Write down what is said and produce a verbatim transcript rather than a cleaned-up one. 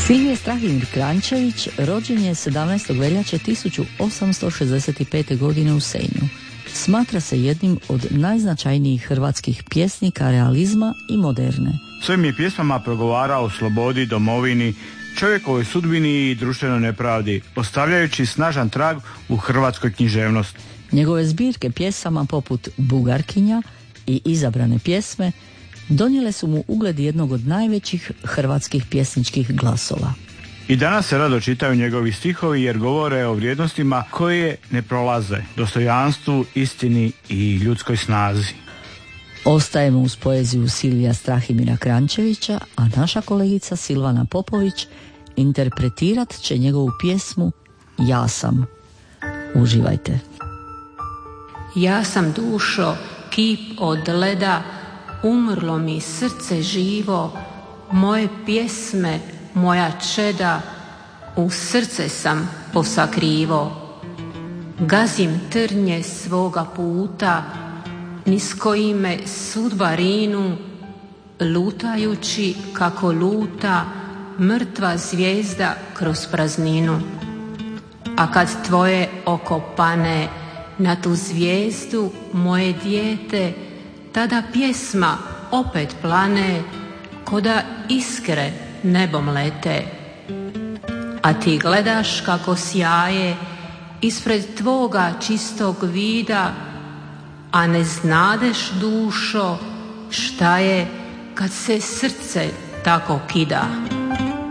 Silvije Strahimir Kranjčević rođen je sedamnaestog veljače tisuću osamsto šezdeset pete. godine u Senju. Smatra se jednim od najznačajnijih hrvatskih pjesnika realizma i moderne. Svojim je pjesmama progovarao o slobodi, domovini, čovjekovoj sudbini i društvenoj nepravdi, ostavljajući snažan trag u hrvatskoj književnosti. Njegove zbirke pjesama poput Bugarkinja i Izabrane pjesme donijele su mu ugled jednog od najvećih hrvatskih pjesničkih glasova. I danas se rado čitaju njegovi stihovi jer govore o vrijednostima koje ne prolaze, dostojanstvu, istini i ljudskoj snazi. Ostajemo uz poeziju Silvija Strahimira Kranjčevića, a naša kolegica Silvana Popović interpretirat će njegovu pjesmu Ja sam. Uživajte. Ja sam dušo, kip od leda, umrlo mi srce živo, moje pjesme, moja čeda, u srce sam posakrivo. Gazim trnje svoga puta, niz koji me sudba rinu, lutajući kako luta mrtva zvijezda kroz prazninu. A kad tvoje oko pane na tu zvijezdu, moje dijete, tada pjesma opet plane, ko da iskre nebom lete. A ti gledaš kako sjaje ispred tvoga čistog vida, a ne znadeš dušo šta je kad se srce tako kida.